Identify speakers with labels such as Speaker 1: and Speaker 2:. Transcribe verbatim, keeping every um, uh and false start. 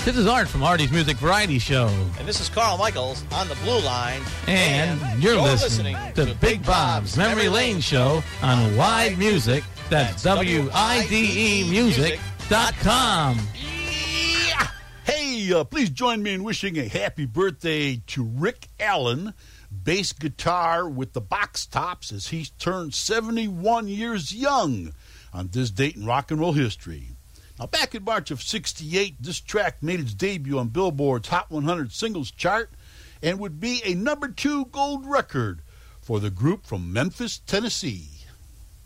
Speaker 1: This is Art from Artie's Music Variety Show.
Speaker 2: And this is Carl Michaels on the Blue Line.
Speaker 1: And, and you're, you're listening, listening to Big Bob's Memory Lane Show on Wide Music. That's W I D E music dot com.
Speaker 3: Yeah. Hey, uh, please join me in wishing a happy birthday to Rick Allen, bass guitar with the Box Tops, as he turned seventy-one years young on this date in rock and roll history. Now, back in March of sixty-eight, this track made its debut on Billboard's Hot one hundred Singles Chart and would be a number two gold record for the group from Memphis, Tennessee.